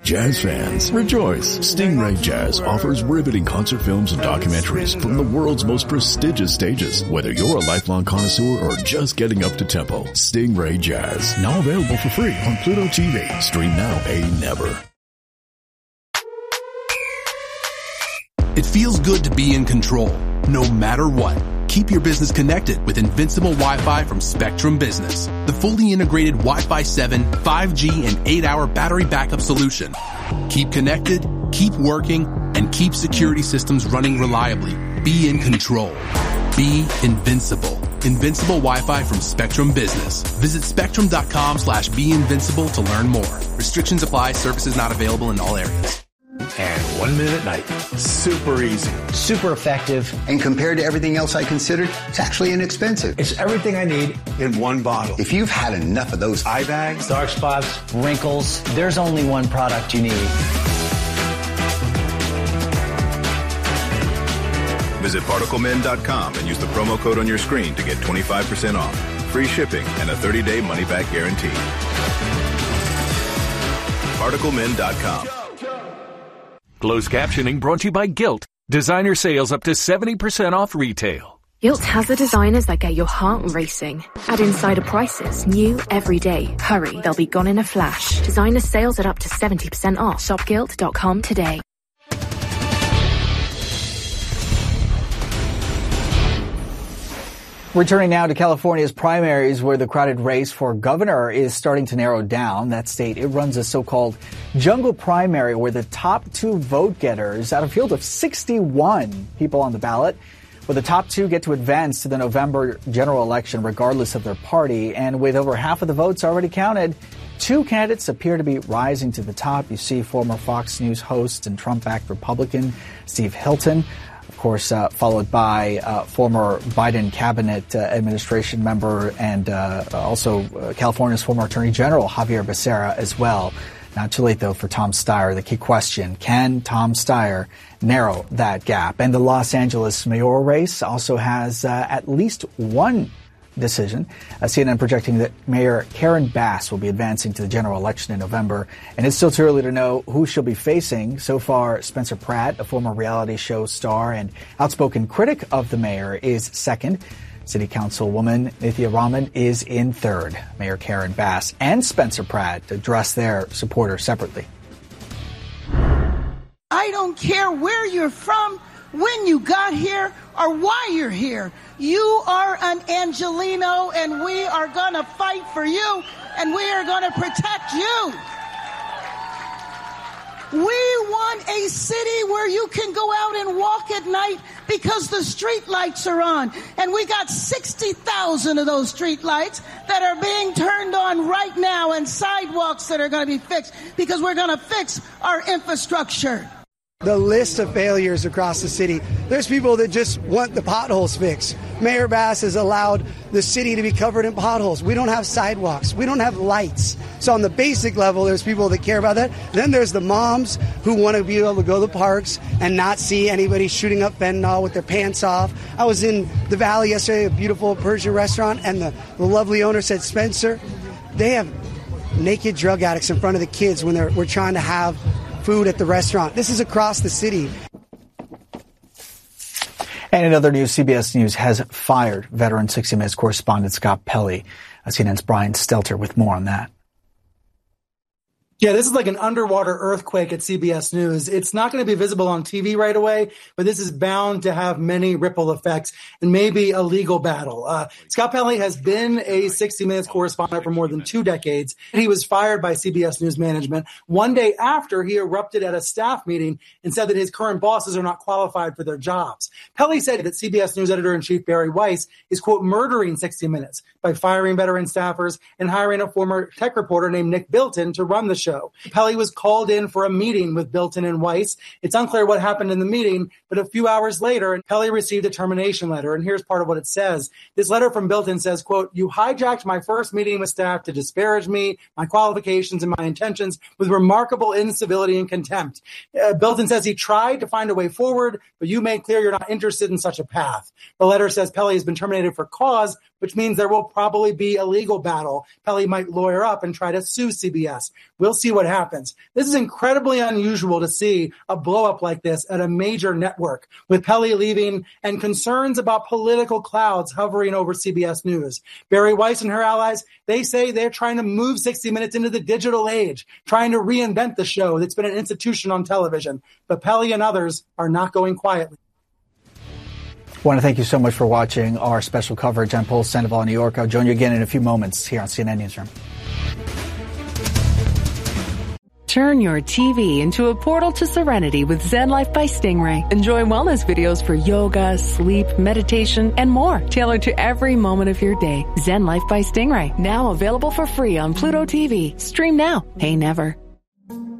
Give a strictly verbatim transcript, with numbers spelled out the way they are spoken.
Jazz fans, rejoice! Stingray Jazz offers riveting concert films and documentaries from the world's most prestigious stages. Whether you're a lifelong connoisseur or just getting up to tempo, Stingray Jazz, now available for free on Pluto T V. Stream now, pay never. It feels good to be in control, no matter what. Keep your business connected with Invincible Wi-Fi from Spectrum Business, the fully integrated Wi-Fi seven, five G, and eight hour battery backup solution. Keep connected, keep working, and keep security systems running reliably. Be in control. Be invincible. Invincible Wi-Fi from Spectrum Business. Visit spectrum.com slash be invincible to learn more. Restrictions apply. Services not available in all areas. And one minute at night. Super easy. Super effective. And compared to everything else I considered, it's actually inexpensive. It's everything I need in one bottle. If you've had enough of those eye bags, dark spots, wrinkles, there's only one product you need. Visit particle men dot com and use the promo code on your screen to get twenty-five percent off, free shipping, and a thirty day money-back guarantee. particle men dot com. Closed captioning brought to you by Gilt. Designer sales up to seventy percent off retail. Gilt has the designers that get your heart racing. At insider prices, new every day. Hurry, they'll be gone in a flash. Designer sales at up to seventy percent off. shop gilt dot com today. Returning now to California's primaries, where the crowded race for governor is starting to narrow down. That state, it runs a so-called jungle primary where the top two vote getters out of a field of sixty-one people on the ballot, where the top two get to advance to the November general election regardless of their party. And with over half of the votes already counted, two candidates appear to be rising to the top. You see former Fox News host and Trump-backed Republican Steve Hilton, of course, uh, followed by uh, former Biden cabinet uh, administration member and uh, also uh, California's former Attorney General Xavier Becerra as well. Not too late, though, for Tom Steyer. The key question, can Tom Steyer narrow that gap? And the Los Angeles mayoral race also has uh, at least one decision. Uh, C N N projecting that Mayor Karen Bass will be advancing to the general election in November. And it's still too early to know who she'll be facing. So far, Spencer Pratt, a former reality show star and outspoken critic of the mayor, is second. City Councilwoman Nithya Raman is in third. Mayor Karen Bass and Spencer Pratt address their supporters separately. I don't care where you're from, when you got here, or why you're here. You are an Angelino, and we are going to fight for you, and we are going to protect you. We want a city where you can go out and walk at night because the street lights are on. And we got sixty thousand of those street lights that are being turned on right now, and sidewalks that are going to be fixed because we're going to fix our infrastructure. The list of failures across the city. There's people that just want the potholes fixed. Mayor Bass has allowed the city to be covered in potholes. We don't have sidewalks. We don't have lights. So on the basic level, there's people that care about that. Then there's the moms who want to be able to go to the parks and not see anybody shooting up fentanyl with their pants off. I was in the Valley yesterday, a beautiful Persian restaurant, and the, the lovely owner said, Spencer, they have naked drug addicts in front of the kids when they're we're trying to have food at the restaurant. This is across the city. And in other news, C B S News has fired veteran sixty minutes correspondent Scott Pelley. C N N's Brian Stelter with more on that. Yeah, this is like an underwater earthquake at C B S News. It's not going to be visible on T V right away, but this is bound to have many ripple effects and maybe a legal battle. Uh, Scott Pelley has been a sixty minutes correspondent for more than two decades. He was fired by C B S News management one day after he erupted at a staff meeting and said that his current bosses are not qualified for their jobs. Pelley said that C B S News editor-in-chief Barry Weiss is, quote, murdering sixty minutes by firing veteran staffers and hiring a former tech reporter named Nick Bilton to run the show. Pelley was called in for a meeting with Bilton and Weiss. It's unclear what happened in the meeting, but a few hours later, Pelley received a termination letter. And here's part of what it says. This letter from Bilton says, quote, you hijacked my first meeting with staff to disparage me, my qualifications, and my intentions with remarkable incivility and contempt. Uh, Bilton says he tried to find a way forward, but you made clear you're not interested in such a path. The letter says Pelley has been terminated for cause, which means there will probably be a legal battle. Pelley might lawyer up and try to sue C B S. We'll see what happens. This is incredibly unusual to see a blow-up like this at a major network, with Pelley leaving and concerns about political clouds hovering over C B S News. Bari Weiss and her allies, they say they're trying to move sixty minutes into the digital age, trying to reinvent the show that's been an institution on television. But Pelley and others are not going quietly. I want to thank you so much for watching our special coverage. I'm Paul Sandoval in New York. I'll join you again in a few moments here on C N N Newsroom. Turn your T V into a portal to serenity with Zen Life by Stingray. Enjoy wellness videos for yoga, sleep, meditation, and more, tailored to every moment of your day. Zen Life by Stingray, now available for free on Pluto T V. Stream now, pay never.